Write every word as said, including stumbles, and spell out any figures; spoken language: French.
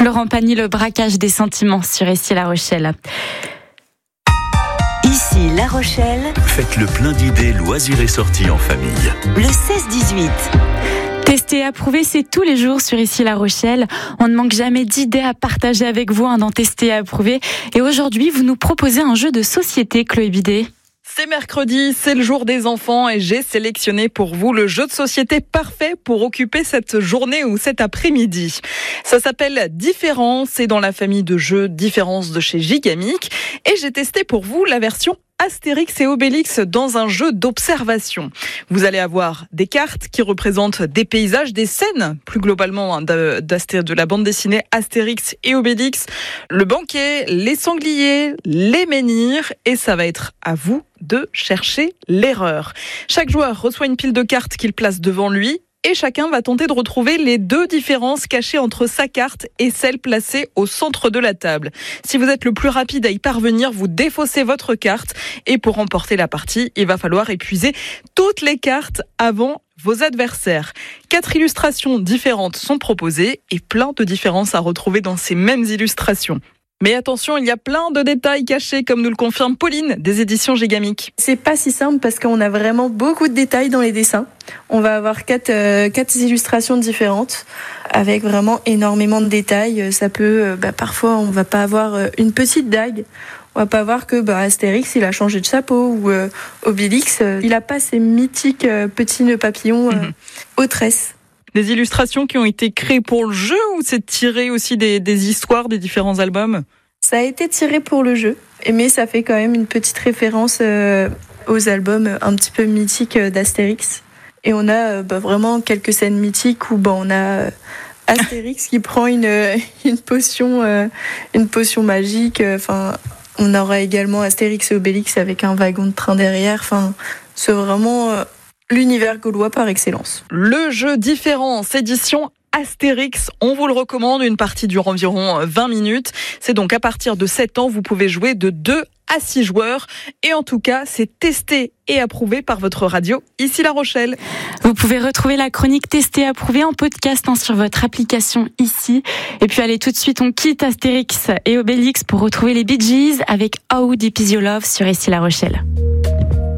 Florent Pagny, le braquage des sentiments sur Ici La Rochelle. Ici La Rochelle. Faites le plein d'idées loisirs et sorties en famille. Le seize dix-huit. Tester et approuver, c'est tous les jours sur Ici La Rochelle. On ne manque jamais d'idées à partager avec vous hein, dans Tester et approuver. Et aujourd'hui, vous nous proposez un jeu de société, Chloé Bidet. C'est mercredi, c'est le jour des enfants et j'ai sélectionné pour vous le jeu de société parfait pour occuper cette journée ou cet après-midi. Ça s'appelle Différence, c'est dans la famille de jeux Différence de chez Gigamic et j'ai testé pour vous la version Astérix et Obélix dans un jeu d'observation. Vous allez avoir des cartes qui représentent des paysages, des scènes, plus globalement de, de la bande dessinée Astérix et Obélix, le banquet, les sangliers, les menhirs, et ça va être à vous de chercher l'erreur. Chaque joueur reçoit une pile de cartes qu'il place devant lui, et chacun va tenter de retrouver les deux différences cachées entre sa carte et celle placée au centre de la table. Si vous êtes le plus rapide à y parvenir, vous défaussez votre carte et pour remporter la partie, il va falloir épuiser toutes les cartes avant vos adversaires. Quatre illustrations différentes sont proposées et plein de différences à retrouver dans ces mêmes illustrations. Mais attention, il y a plein de détails cachés, comme nous le confirme Pauline des éditions Gigamic. C'est pas si simple parce qu'on a vraiment beaucoup de détails dans les dessins. On va avoir quatre, euh, quatre illustrations différentes avec vraiment énormément de détails. Ça peut, bah, parfois, on va pas avoir une petite dague. On va pas voir que bah, Astérix, il a changé de chapeau ou euh, Obélix, euh, il a pas ces mythiques euh, petits nœuds papillons euh, mmh. aux tresses. Des illustrations qui ont été créées pour le jeu ou c'est tiré aussi des, des histoires des différents albums ? Ça a été tiré pour le jeu, mais ça fait quand même une petite référence euh, aux albums un petit peu mythiques d'Astérix. Et on a euh, bah, vraiment quelques scènes mythiques où bah, on a euh, Astérix qui prend une, une, potion, euh, une potion magique. Enfin, on aura également Astérix et Obélix avec un wagon de train derrière. Enfin, c'est vraiment... Euh, l'univers gaulois par excellence. Le jeu Différence, édition Astérix, on vous le recommande, une partie dure environ vingt minutes. C'est donc à partir de sept ans, vous pouvez jouer de deux à six joueurs. Et en tout cas, c'est testé et approuvé par votre radio, Ici La Rochelle. Vous pouvez retrouver la chronique testée et approuvée en podcast hein, sur votre application Ici. Et puis allez, tout de suite, on quitte Astérix et Obélix pour retrouver les Bee Gees avec How Deep Is Your Love sur Ici La Rochelle.